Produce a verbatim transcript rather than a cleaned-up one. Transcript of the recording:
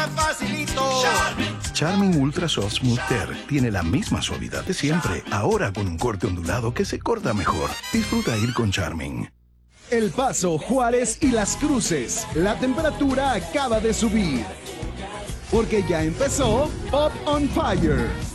Facilito. Charmin Ultra Soft Smooth Tear tiene la misma suavidad de siempre, ahora con un corte ondulado que se corta mejor. Disfruta ir con Charmin. El Paso, Juárez y Las Cruces. La temperatura acaba de subir. Porque ya empezó Pop on Fire.